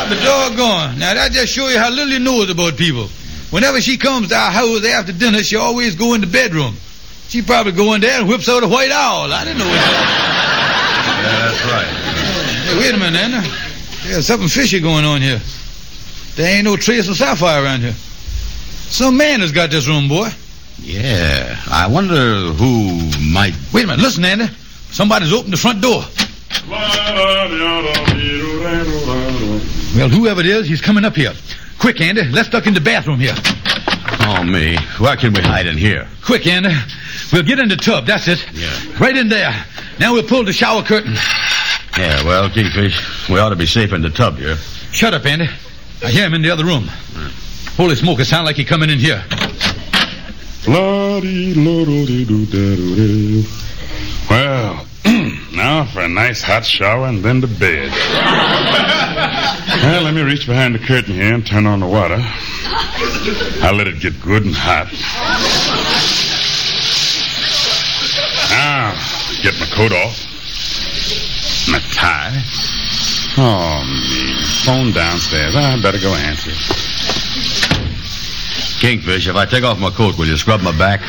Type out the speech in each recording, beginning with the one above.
But doggone. Now, that just shows you how little he knows about people. Whenever she comes to our house after dinner, she always go in the bedroom. She probably go in there and whips out a white owl. I didn't know it. Yeah, that's right. Hey, wait a minute, Anna. There's something fishy going on here. There ain't no trace of Sapphire around here. Some man has got this room, boy. Yeah, I wonder who might... Wait a minute, listen, Andy. Somebody's opened the front door. Well, whoever it is, he's coming up here. Quick, Andy, let's duck in the bathroom here. Oh, me. Where can we hide in here? Quick, Andy. We'll get in the tub, that's it. Yeah. Right in there. Now we'll pull the shower curtain. Yeah, well, Kingfish, we ought to be safe in the tub here. Shut up, Andy. I hear him in the other room. Holy smoke, it sounds like he's coming in here. Well, now for a nice hot shower and then to bed. Well, let me reach behind the curtain here and turn on the water. I'll let it get good and hot. Now, get my coat off. My tie. Oh, me. Phone downstairs. I better go answer. Kingfish, if I take off my coat, will you scrub my back?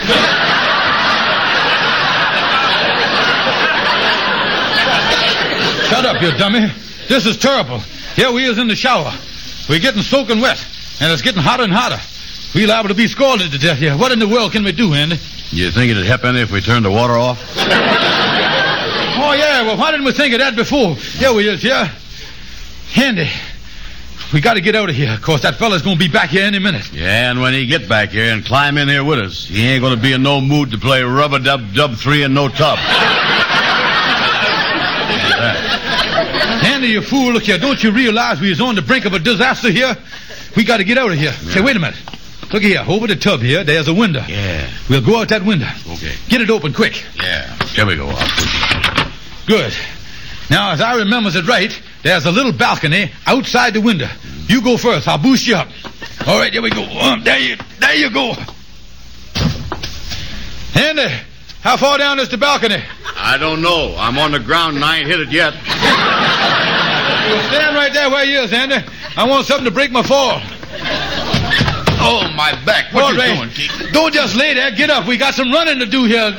Shut up, you dummy. This is terrible. Here we is in the shower. We're getting soaking wet, and it's getting hotter and hotter. We're liable to be scalded to death here. What in the world can we do, Andy? You think it'd help any if we turned the water off? Oh, yeah. Well, why didn't we think of that before? Here we is, yeah. Andy, we got to get out of here. Of course, that fella's going to be back here any minute. Yeah, and when he get back here and climb in here with us, he ain't going to be in no mood to play rub-a-dub-dub 3 in no tub. Andy, you fool, look here. Don't you realize we is on the brink of a disaster here? We got to get out of here. Yeah. Say, wait a minute. Look here, over the tub here, there's a window. Yeah. We'll go out that window. Okay. Get it open quick. Yeah. Here we go. I'll push it. Good. Now, as I remembers it right, there's a little balcony outside the window. You go first. I'll boost you up. All right, here we go. There you go. Andy, how far down is the balcony? I don't know. I'm on the ground and I ain't hit it yet. Well, stand right there where you is, Andy. I want something to break my fall. Oh, my back. What you doing, Keith? Don't just lay there. Get up. We got some running to do here.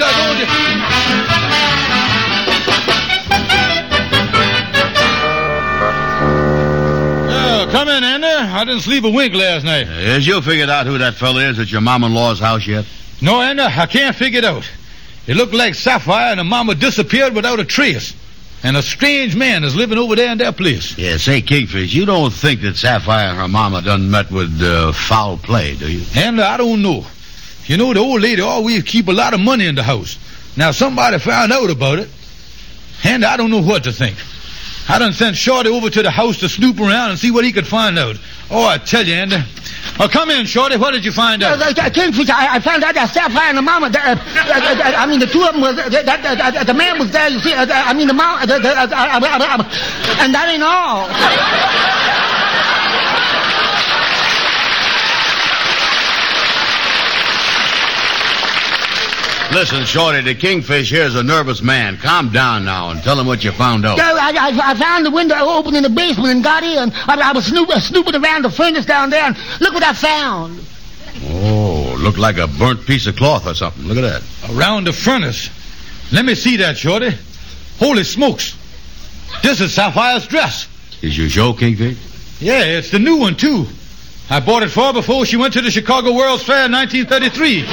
Come in, Andy. I didn't sleep a wink last night. Has you figured out who that fella is at your mom-in-law's house yet? No, Andy, I can't figure it out. It looked like Sapphire and her mama disappeared without a trace. And a strange man is living over there in their place. Yeah, say, Kingfish, you don't think that Sapphire and her mama done met with foul play, do you? And I don't know. You know, the old lady always keep a lot of money in the house. Now, somebody found out about it. And I don't know what to think. I done sent Shorty over to the house to snoop around and see what he could find out. Oh, I tell you, Andy. Oh, come in, Shorty. What did you find out? Kingfish, I found out that Sapphire and the mama, I mean, the two of them was, the man was there, you see, I mean, the mama, and that ain't all. Listen, Shorty, the Kingfish here's a nervous man. Calm down now and tell him what you found out. I found the window open in the basement and got in. I was snooping around the furnace down there, and look what I found. Oh, looked like a burnt piece of cloth or something. Look at that. Around the furnace? Let me see that, Shorty. Holy smokes. This is Sapphire's dress. Is you sure, Kingfish? Yeah, it's the new one, too. I bought it for her before she went to the Chicago World's Fair in 1933.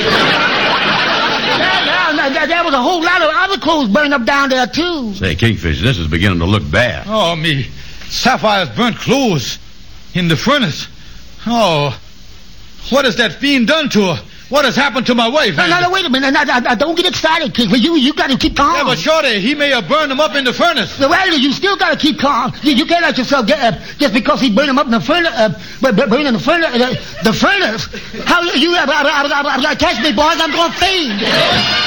There was a whole lot of other clothes burned up down there, too. Say, Kingfish, this is beginning to look bad. Oh, me. Sapphire's burnt clothes in the furnace. Oh, what has that fiend done to her? What has happened to my wife? No, wait a minute. Don't get excited, kid. You got to keep calm. Yeah, but Shorty, he may have burned them up in the furnace. Well, you still got to keep calm. You can't let yourself get just because he burned them up in the furnace. Burning the furnace. The furnace. How you catch me, boys? I'm going to faint.